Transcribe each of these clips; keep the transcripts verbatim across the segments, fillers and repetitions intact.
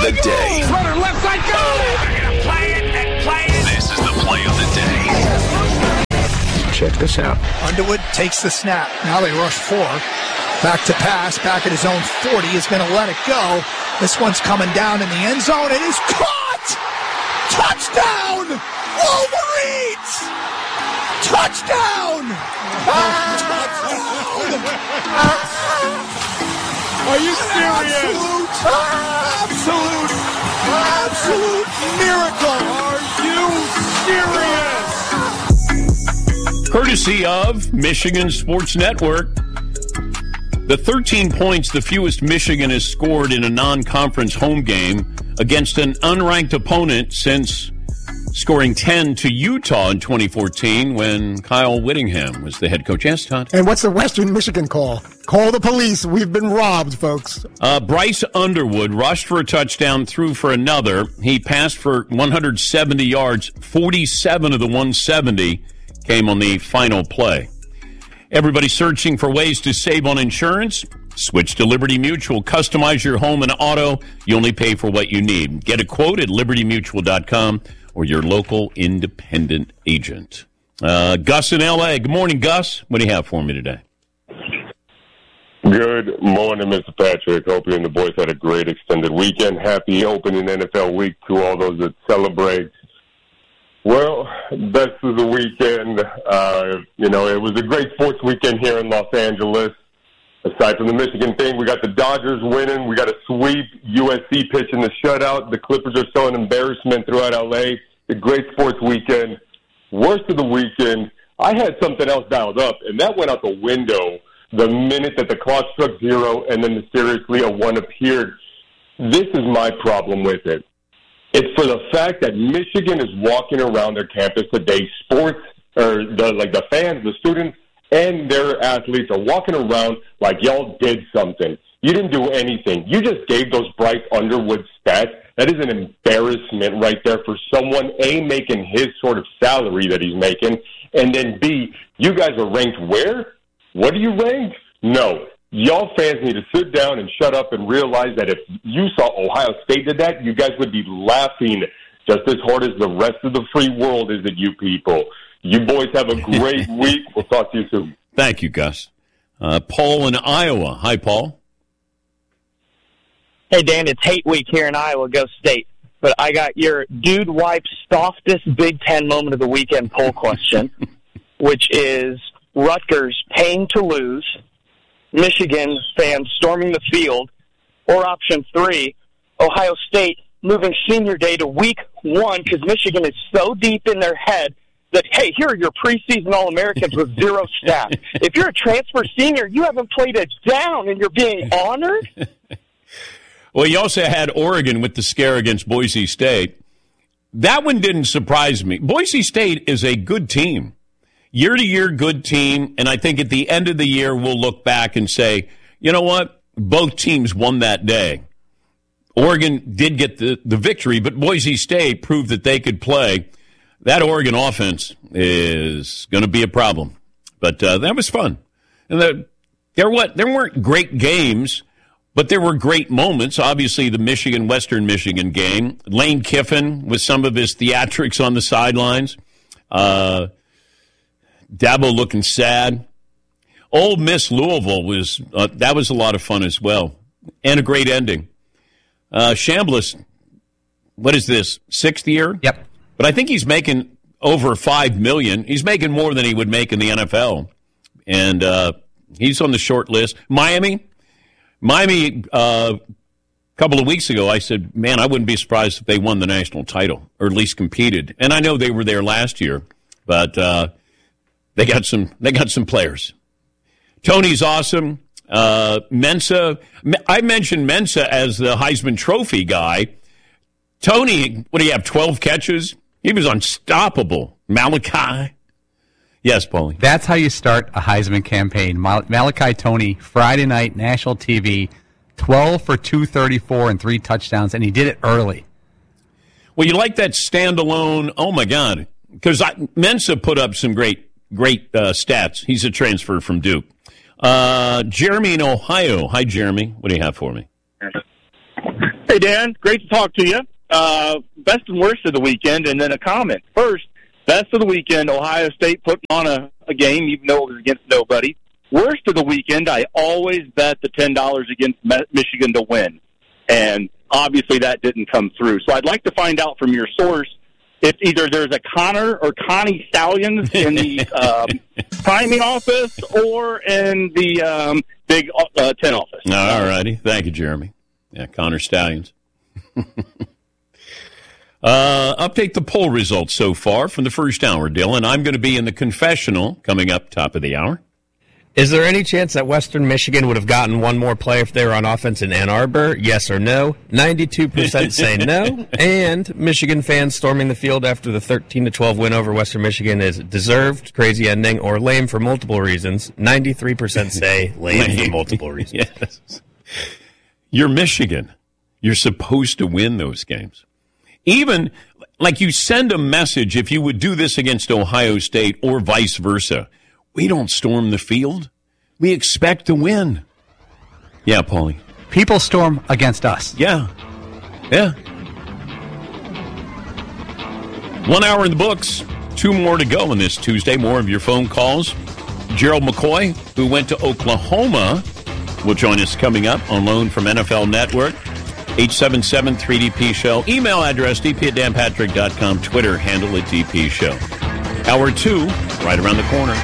the day. Runner left side, go! They're going to play it and play it. This is the play of the day. Check this out. Underwood takes the snap. Now they rush four. Back to pass. Back at his own forty. Is going to let it go. This one's coming down in the end zone. It is caught! Touchdown! Wolverines! Touchdown! Are you serious? Absolute, absolute, absolute miracle. Are you serious? Courtesy of Michigan Sports Network. The thirteen points, the fewest Michigan has scored in a non-conference home game against an unranked opponent since scoring ten to Utah in twenty fourteen when Kyle Whittingham was the head coach. Yes, Todd? And what's the Western Michigan call? Call the police. We've been robbed, folks. Uh, Bryce Underwood rushed for a touchdown, threw for another. He passed for one hundred seventy yards. forty-seven of the one hundred seventy came on the final play. Everybody searching for ways to save on insurance? Switch to Liberty Mutual. Customize your home and auto. You only pay for what you need. Get a quote at liberty mutual dot com or your local independent agent. Uh, Gus in L A. Good morning, Gus. What do you have for me today? Good morning, Mister Patrick. Hope you and the boys had a great extended weekend. Happy opening N F L week to all those that celebrate. Well, best of the weekend. Uh, you know, it was a great sports weekend here in Los Angeles. Aside from the Michigan thing, we got the Dodgers winning. We got a sweep. U S C pitching the shutout. The Clippers are showing embarrassment throughout L A. A great sports weekend. Worst of the weekend, I had something else dialed up, and that went out the window the minute that the clock struck zero and then mysteriously a one appeared. This is my problem with it. It's for the fact that Michigan is walking around their campus today. Sports, or the, like the fans, the students, and their athletes are walking around like y'all did something. You didn't do anything. You just gave those Bryce Underwood stats. That is an embarrassment right there for someone, A, making his sort of salary that he's making, and then, B, you guys are ranked where? What are you ranked? No. Y'all fans need to sit down and shut up and realize that if you saw Ohio State did that, you guys would be laughing just as hard as the rest of the free world is at you people. You boys have a great week. We'll talk to you soon. Thank you, Gus. Uh, Paul in Iowa. Hi, Paul. Hey, Dan, it's hate week here in Iowa. Go State. But I got your dude wipes softest Big Ten moment of the weekend poll question, which is Rutgers paying to lose, Michigan fans storming the field, or option three, Ohio State moving senior day to week one because Michigan is so deep in their head that, hey, here are your preseason All-Americans with zero stats. If you're a transfer senior, you haven't played it down and you're being honored? Well, you also had Oregon with the scare against Boise State. That one didn't surprise me. Boise State is a good team. Year-to-year good team, and I think at the end of the year we'll look back and say, you know what, both teams won that day. Oregon did get the, the victory, but Boise State proved that they could play. That Oregon offense is going to be a problem. But uh, that was fun. And the, there, what, there weren't great games, but there were great moments. Obviously, the Michigan-Western Michigan game. Lane Kiffin with some of his theatrics on the sidelines. Uh Dabo looking sad. Ole Miss Louisville was uh, that was a lot of fun as well, and a great ending. Uh, Chambliss, what is this, sixth year? Yep. But I think he's making over five million. He's making more than he would make in the N F L, and uh, he's on the short list. Miami, Miami. Uh, a couple of weeks ago, I said, "Man, I wouldn't be surprised if they won the national title or at least competed." And I know they were there last year, but. Uh, They got some. They got some players. Tony's awesome. Uh, Mensa. I mentioned Mensa as the Heisman Trophy guy. Tony, what do you have? Twelve catches. He was unstoppable. Malachi. Yes, Paulie. That's how you start a Heisman campaign. Mal- Malachi Tony, Friday night national T V, twelve for two thirty-four and three touchdowns, and he did it early. Well, you like that standalone? Oh my God! Because Mensa put up some great. Great uh, stats. He's a transfer from Duke. Uh, Jeremy in Ohio. Hi, Jeremy. What do you have for me? Hey, Hey, Dan. Great to talk to you. Uh, best and worst of the weekend, and then a comment. First, best of the weekend, Ohio State putting on a, a game, even though it was against nobody. Worst of the weekend, I always bet the ten dollars against Michigan to win. And obviously that didn't come through. So I'd like to find out from your source if either there's a Connor or Connie Stallions in the um, timing office or in the um, Big uh, Ten office. All righty. Thank you, Jeremy. Yeah, Connor Stallions. uh, update the poll results so far from the first hour, Dylan. I'm going to be in the confessional coming up top of the hour. Is there any chance that Western Michigan would have gotten one more play if they were on offense in Ann Arbor? Yes or no? ninety-two percent say no. And Michigan fans storming the field after the thirteen to twelve win over Western Michigan is deserved, crazy ending, or lame for multiple reasons. ninety-three percent say lame, lame. for multiple reasons. Yes. You're Michigan. You're supposed to win those games. Even, like, you send a message if you would do this against Ohio State or vice versa. We don't storm the field. We expect to win. Yeah, Paulie. People storm against us. Yeah. Yeah. One hour in the books. Two more to go on this Tuesday. More of your phone calls. Gerald McCoy, who went to Oklahoma, will join us coming up on loan from N F L Network. eight seven seven three D P show. Email address d p at dan patrick dot com. Twitter handle at D P show. Hour two, right around the corner.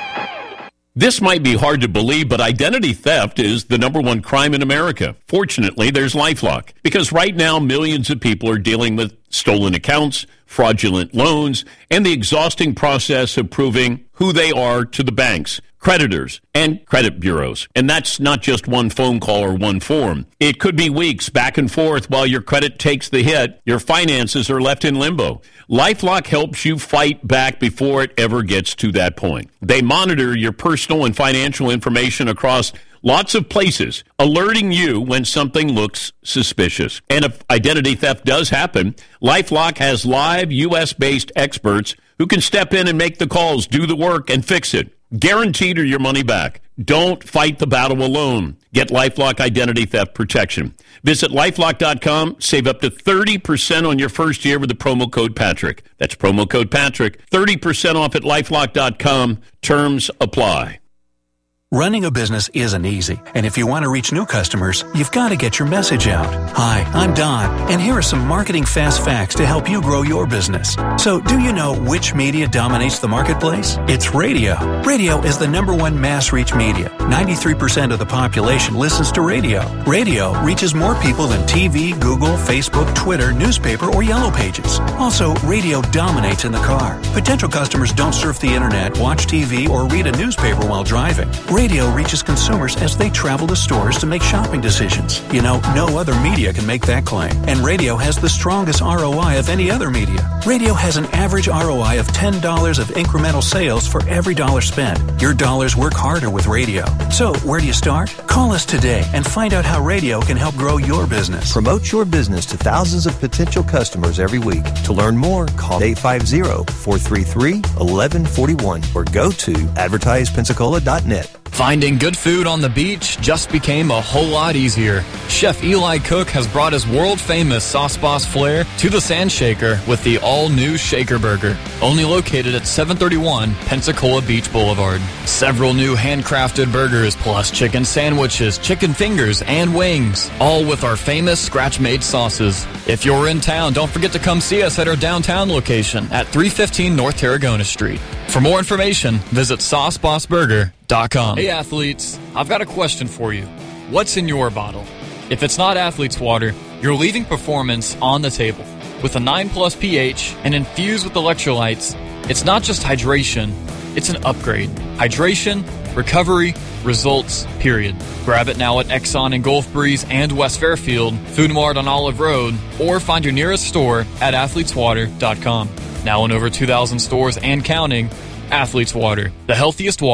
This might be hard to believe, but identity theft is the number one crime in America. Fortunately, there's LifeLock, because right now millions of people are dealing with stolen accounts, fraudulent loans, and the exhausting process of proving who they are to the banks, creditors, and credit bureaus. And that's not just one phone call or one form. It could be weeks back and forth while your credit takes the hit. Your finances are left in limbo. LifeLock helps you fight back before it ever gets to that point. They monitor your personal and financial information across lots of places, alerting you when something looks suspicious. And if identity theft does happen, LifeLock has live U S-based experts who can step in and make the calls, do the work, and fix it. Guaranteed or your money back. Don't fight the battle alone. Get LifeLock Identity Theft Protection. Visit lifelock dot com. Save up to thirty percent on your first year with the promo code Patrick. That's promo code Patrick. thirty percent off at lifelock dot com. Terms apply. Running a business isn't easy, and if you want to reach new customers, you've got to get your message out. Hi, I'm Don, and here are some marketing fast facts to help you grow your business. So, do you know which media dominates the marketplace? It's radio. Radio is the number one mass reach media. ninety-three percent of the population listens to radio. Radio reaches more people than T V, Google, Facebook, Twitter, newspaper, or Yellow Pages. Also, radio dominates in the car. Potential customers don't surf the internet, watch T V, or read a newspaper while driving. Radio reaches consumers as they travel to stores to make shopping decisions. You know, no other media can make that claim. And radio has the strongest R O I of any other media. Radio has an average R O I of ten dollars of incremental sales for every dollar spent. Your dollars work harder with radio. So, where do you start? Call us today and find out how radio can help grow your business. Promote your business to thousands of potential customers every week. To learn more, call eight five zero, four three three, one one four one or go to advertise pensacola dot net. Finding good food on the beach just became a whole lot easier. Chef Eli Cook has brought his world-famous Sauce Boss flair to the Sand Shaker with the all-new Shaker Burger, only located at seven thirty-one Pensacola Beach Boulevard. Several new handcrafted burgers plus chicken sandwiches, chicken fingers, and wings, all with our famous scratch-made sauces. If you're in town, don't forget to come see us at our downtown location at three fifteen North Tarragona Street. For more information, visit sauce boss burger dot com. Hey athletes, I've got a question for you. What's in your bottle? If it's not Athlete's Water, you're leaving performance on the table. With a nine plus pH and infused with electrolytes, it's not just hydration, it's an upgrade. Hydration, recovery, results, period. Grab it now at Exxon and Gulf Breeze and West Fairfield, Food Mart on Olive Road, or find your nearest store at athletes water dot com. Now in over two thousand stores and counting, Athlete's Water, the healthiest water you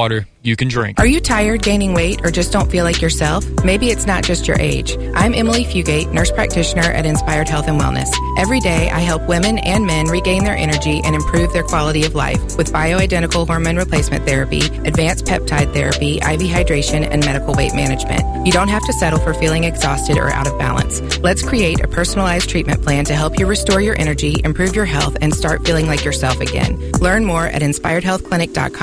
you can drink. Are you tired, gaining weight, or just don't feel like yourself? Maybe it's not just your age. I'm Emily Fugate, nurse practitioner at Inspired Health and Wellness. Every day, I help women and men regain their energy and improve their quality of life with bioidentical hormone replacement therapy, advanced peptide therapy, I V hydration, and medical weight management. You don't have to settle for feeling exhausted or out of balance. Let's create a personalized treatment plan to help you restore your energy, improve your health, and start feeling like yourself again. Learn more at inspired health clinic dot com.